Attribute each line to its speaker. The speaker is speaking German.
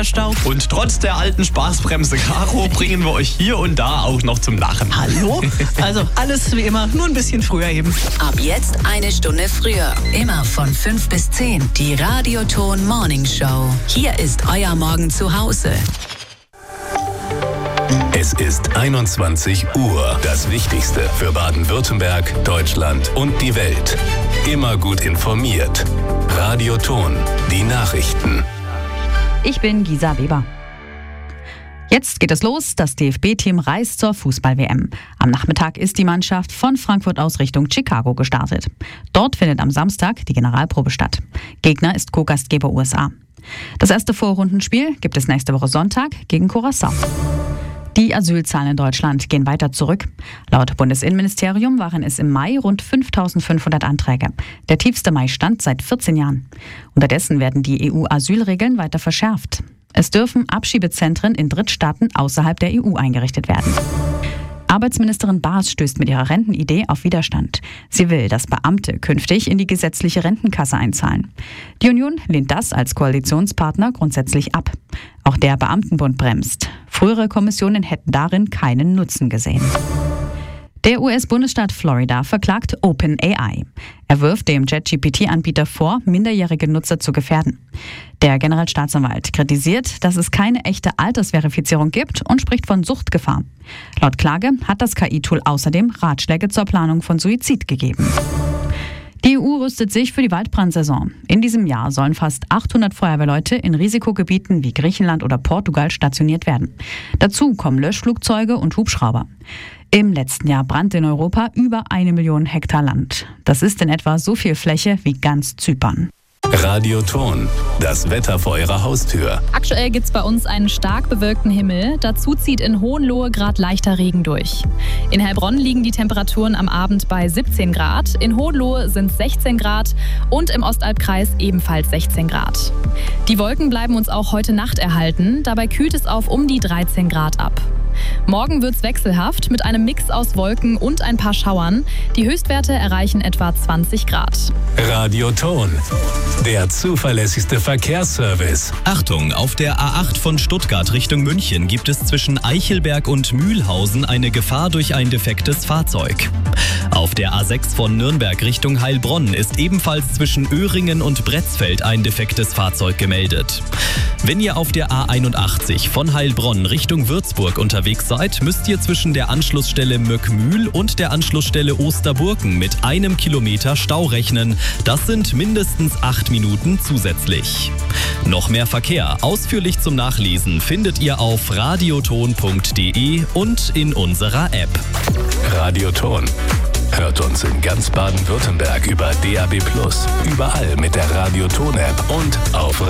Speaker 1: der Stau.
Speaker 2: Und trotz der alten Spaßbremse Caro bringen wir euch hier und da auch noch zum Lachen.
Speaker 1: Hallo? Also alles wie immer, nur ein bisschen früher eben.
Speaker 3: Ab jetzt eine Stunde früher. Immer von 5 bis 10. Die Radioton Morning Show. Hier ist euer Morgen zu Hause.
Speaker 4: Es ist 21 Uhr. Das Wichtigste für Baden-Württemberg, Deutschland und die Welt. Immer gut informiert. Radioton. Die Nachrichten.
Speaker 5: Ich bin Gisa Weber. Jetzt geht es los. Das DFB-Team reist zur Fußball-WM. Am Nachmittag ist die Mannschaft von Frankfurt aus Richtung Chicago gestartet. Dort findet am Samstag die Generalprobe statt. Gegner ist Co-Gastgeber USA. Das erste Vorrundenspiel gibt es nächste Woche Sonntag gegen Curaçao. Die Asylzahlen in Deutschland gehen weiter zurück. Laut Bundesinnenministerium waren es im Mai rund 5.500 Anträge. Der tiefste Mai-Stand seit 14 Jahren. Unterdessen werden die EU-Asylregeln weiter verschärft. Es dürfen Abschiebezentren in Drittstaaten außerhalb der EU eingerichtet werden. Arbeitsministerin Baas stößt mit ihrer Rentenidee auf Widerstand. Sie will, dass Beamte künftig in die gesetzliche Rentenkasse einzahlen. Die Union lehnt das als Koalitionspartner grundsätzlich ab. Auch der Beamtenbund bremst. Frühere Kommissionen hätten darin keinen Nutzen gesehen. Der US-Bundesstaat Florida verklagt OpenAI. Er wirft dem ChatGPT-Anbieter vor, minderjährige Nutzer zu gefährden. Der Generalstaatsanwalt kritisiert, dass es keine echte Altersverifizierung gibt und spricht von Suchtgefahr. Laut Klage hat das KI-Tool außerdem Ratschläge zur Planung von Suizid gegeben. Die EU rüstet sich für die Waldbrandsaison. In diesem Jahr sollen fast 800 Feuerwehrleute in Risikogebieten wie Griechenland oder Portugal stationiert werden. Dazu kommen Löschflugzeuge und Hubschrauber. Im letzten Jahr brannte in Europa über 1 Million Hektar Land. Das ist in etwa so viel Fläche wie ganz Zypern.
Speaker 4: Radioton. Das Wetter vor Ihrer Haustür.
Speaker 6: Aktuell gibt es bei uns einen stark bewölkten Himmel. Dazu zieht in Hohenlohe gerade leichter Regen durch. In Heilbronn liegen die Temperaturen am Abend bei 17 Grad. In Hohenlohe sind es 16 Grad und im Ostalbkreis ebenfalls 16 Grad. Die Wolken bleiben uns auch heute Nacht erhalten. Dabei kühlt es auf um die 13 Grad ab. Morgen wird es wechselhaft mit einem Mix aus Wolken und ein paar Schauern. Die Höchstwerte erreichen etwa 20 Grad.
Speaker 4: Radioton. Der zuverlässigste Verkehrsservice.
Speaker 7: Achtung, auf der A8 von Stuttgart Richtung München gibt es zwischen Eichelberg und Mühlhausen eine Gefahr durch ein defektes Fahrzeug. Auf der A6 von Nürnberg Richtung Heilbronn ist ebenfalls zwischen Öhringen und Bretzfeld ein defektes Fahrzeug gemeldet. Wenn ihr auf der A81 von Heilbronn Richtung Würzburg unterwegs seid, müsst ihr zwischen der Anschlussstelle Möckmühl und der Anschlussstelle Osterburken mit 1 Kilometer Stau rechnen. Das sind mindestens 8 Minuten zusätzlich. Noch mehr Verkehr ausführlich zum Nachlesen findet ihr auf radioton.de und in unserer App.
Speaker 4: Radioton. Hört uns in ganz Baden-Württemberg über DAB+, überall mit der Radioton-App und auf